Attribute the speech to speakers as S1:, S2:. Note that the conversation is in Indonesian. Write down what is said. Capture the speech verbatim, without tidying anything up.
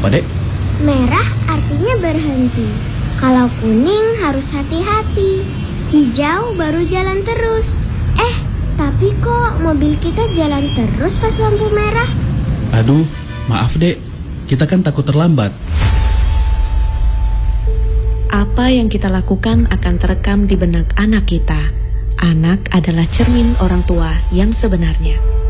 S1: apa, Dek?
S2: Merah artinya berhenti. Kalau kuning harus hati-hati. Hijau baru jalan terus. Eh, tapi kok mobil kita jalan terus pas lampu merah?
S1: Aduh, maaf, Dek. Kita kan takut terlambat.
S3: Apa yang kita lakukan akan terekam di benak anak kita. Anak adalah cermin orang tua yang sebenarnya.